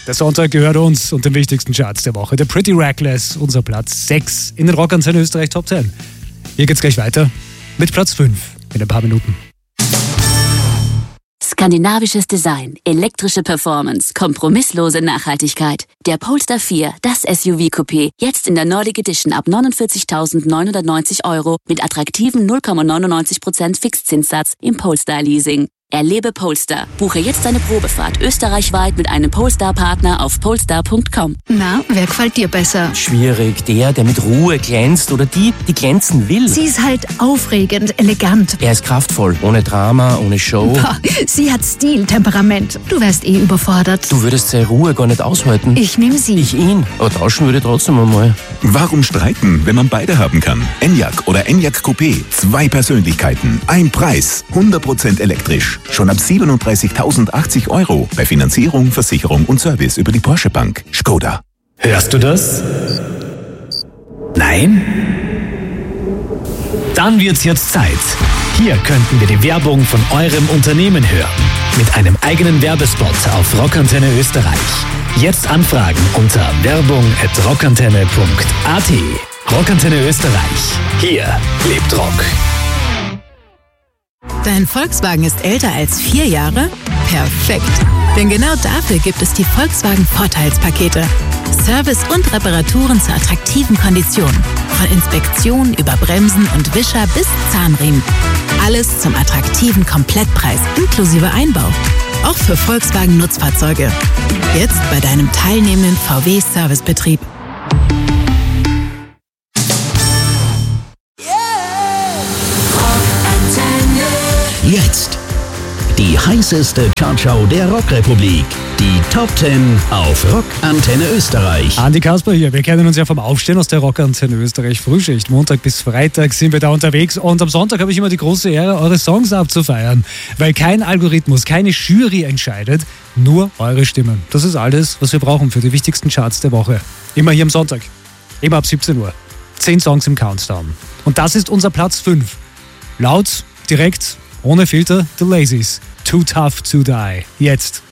Der Sonntag gehört uns und den wichtigsten Charts der Woche. Der Pretty Reckless, unser Platz 6 in den Rockantenne Österreich Top 10. Hier geht's gleich weiter mit Platz 5 in ein paar Minuten. Skandinavisches Design, elektrische Performance, kompromisslose Nachhaltigkeit. Der Polestar 4, das SUV-Coupé, jetzt in der Nordic Edition ab 49.990 € mit attraktivem 0,99% Fixzinssatz im Polestar-Leasing. Erlebe Polestar. Buche jetzt deine Probefahrt österreichweit mit einem Polestar-Partner auf polestar.com. Na, wer gefällt dir besser? Schwierig. Der mit Ruhe glänzt oder die glänzen will. Sie ist halt aufregend, elegant. Er ist kraftvoll, ohne Drama, ohne Show. Boah, sie hat Stil, Temperament. Du wärst überfordert. Du würdest seine Ruhe gar nicht aushalten. Ich nehme sie. Ich ihn. Aber tauschen würde trotzdem einmal. Warum streiten, wenn man beide haben kann? Enyaq oder Enyaq Coupé. 2 Persönlichkeiten, ein Preis. 100% elektrisch. Schon ab 37.080 € bei Finanzierung, Versicherung und Service über die Porsche Bank. Skoda. Hörst du das? Nein? Dann wird's jetzt Zeit. Hier könnten wir die Werbung von eurem Unternehmen hören. Mit einem eigenen Werbespot auf Rockantenne Österreich. Jetzt anfragen unter werbung@rockantenne.at. Rockantenne Österreich. Hier lebt Rock. Dein Volkswagen ist älter als 4 Jahre? Perfekt! Denn genau dafür gibt es die Volkswagen Vorteilspakete. Service und Reparaturen zu attraktiven Konditionen. Von Inspektion über Bremsen und Wischer bis Zahnriemen. Alles zum attraktiven Komplettpreis inklusive Einbau. Auch für Volkswagen Nutzfahrzeuge. Jetzt bei deinem teilnehmenden VW-Servicebetrieb. Jetzt die heißeste Chartshow der Rockrepublik. Die Top 10 auf Rockantenne Österreich. Andi Kasper hier. Wir kennen uns ja vom Aufstehen aus der Rockantenne Österreich Frühschicht. Montag bis Freitag sind wir da unterwegs und am Sonntag habe ich immer die große Ehre, eure Songs abzufeiern. Weil kein Algorithmus, keine Jury entscheidet, nur eure Stimmen. Das ist alles, was wir brauchen für die wichtigsten Charts der Woche. Immer hier am Sonntag. Immer ab 17 Uhr. 10 Songs im Countdown. Und das ist unser Platz 5. Laut, direkt, ohne Filter, The Lazies. Too Tough to Die. Jetzt.